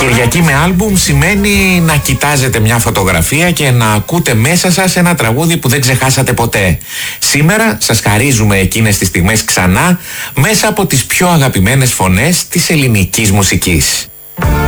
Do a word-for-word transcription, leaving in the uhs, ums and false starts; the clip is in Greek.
Κυριακή με άλμπουμ σημαίνει να κοιτάζετε μια φωτογραφία και να ακούτε μέσα σας ένα τραγούδι που δεν ξεχάσατε ποτέ. Σήμερα σας χαρίζουμε εκείνες τις στιγμές ξανά μέσα από τις πιο αγαπημένες φωνές της ελληνικής μουσικής.